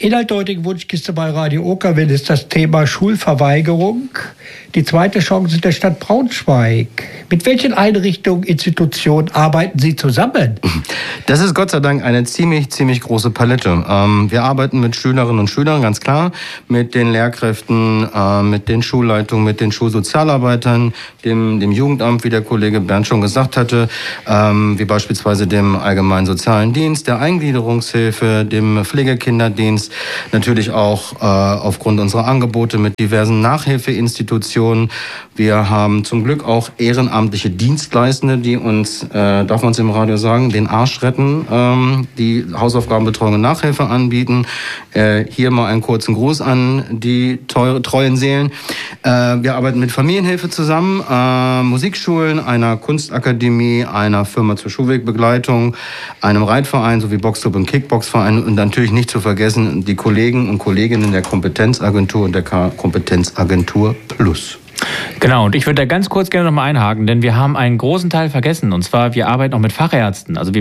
Inhalt der heutigen Wunschkiste bei Radio Okerwil ist das Thema Schulverweigerung. Die zweite Chance der Stadt Braunschweig. Mit welchen Einrichtungen, Institutionen arbeiten Sie zusammen? Das ist Gott sei Dank eine ziemlich große Palette. Wir arbeiten mit Schülerinnen und Schülern, ganz klar, mit den Lehrkräften, mit den Schulleitungen, mit den Schulsozialarbeitern, dem Jugendamt, wie der Kollege Bernd schon gesagt hatte, wie beispielsweise dem Allgemeinen Sozialen Dienst, der Eingliederungshilfe, dem Pflegekinderdienst, natürlich auch aufgrund unserer Angebote mit diversen Nachhilfeinstitutionen. Wir haben zum Glück auch ehrenamtliche Dienstleistende, die uns, darf man es im Radio sagen, den Arsch retten, die Hausaufgabenbetreuung und Nachhilfe anbieten. Hier mal einen kurzen Gruß an die treuen Seelen. Wir arbeiten mit Familienhilfe zusammen, Musikschulen, einer Kunstakademie, einer Firma zur Schulwegbegleitung, einem Reitverein sowie Boxclub und Kickboxverein und natürlich nicht zu vergessen die Kollegen und Kolleginnen der Kompetenzagentur und der Kompetenzagentur Plus. Genau, und ich würde da ganz kurz gerne nochmal einhaken, denn wir haben einen großen Teil vergessen, und zwar wir arbeiten auch mit Fachärzten. Also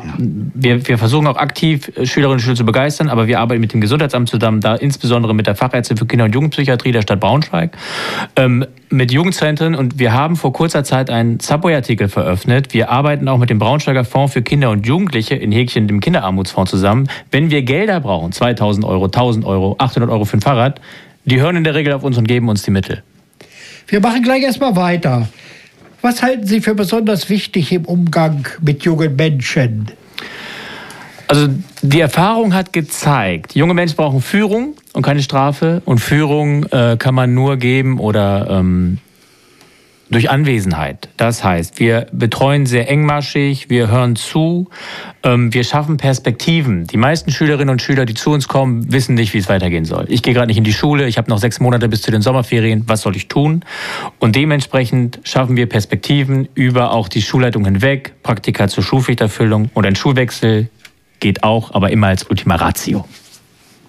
wir versuchen auch aktiv Schülerinnen und Schüler zu begeistern, aber wir arbeiten mit dem Gesundheitsamt zusammen, da insbesondere mit der Fachärztin für Kinder- und Jugendpsychiatrie der Stadt Braunschweig, mit Jugendzentren, und wir haben vor kurzer Zeit einen Subway-Artikel veröffentlicht. Wir arbeiten auch mit dem Braunschweiger Fonds für Kinder und Jugendliche, in Häkchen dem Kinderarmutsfonds zusammen. Wenn wir Gelder brauchen, 2.000 Euro, 1.000 Euro, 800 Euro für ein Fahrrad, die hören in der Regel auf uns und geben uns die Mittel. Wir machen gleich erstmal weiter. Was halten Sie für besonders wichtig im Umgang mit jungen Menschen? Also die Erfahrung hat gezeigt, junge Menschen brauchen Führung und keine Strafe. Und Führung kann man nur geben oder durch Anwesenheit. Das heißt, wir betreuen sehr engmaschig, wir hören zu, wir schaffen Perspektiven. Die meisten Schülerinnen und Schüler, die zu uns kommen, wissen nicht, wie es weitergehen soll. Ich gehe gerade nicht in die Schule, ich habe noch 6 Monate bis zu den Sommerferien, was soll ich tun? Und dementsprechend schaffen wir Perspektiven über auch die Schulleitung hinweg, Praktika zur Schulpflichterfüllung und ein Schulwechsel geht auch, aber immer als Ultima Ratio.